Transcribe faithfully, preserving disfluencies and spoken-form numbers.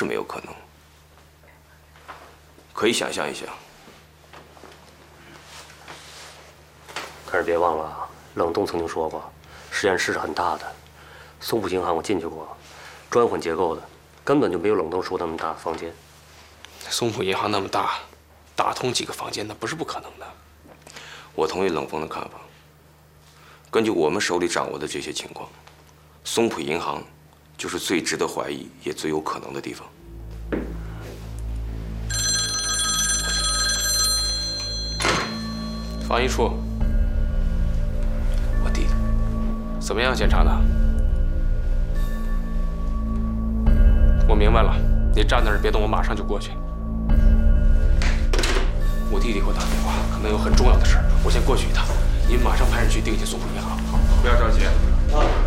是没有可能。可以想象一下。 可是别忘了啊，冷冻曾经说过，实验室是很大的。松浦银行我进去过，砖混结构的，根本就没有冷冻说那么大的房间。 松浦银行那么大，打通几个房间那不是不可能的。 我同意冷锋的看法。根据我们手里掌握的这些情况，松浦银行就是最值得怀疑也最有可能的地方。 防疫处，我弟弟怎么样？检查的？我明白了，你站那儿别动，我马上就过去。我弟弟给我打电话，可能有很重要的事儿，我先过去一趟。您马上派人去盯下松浦银行。 不要着急。啊。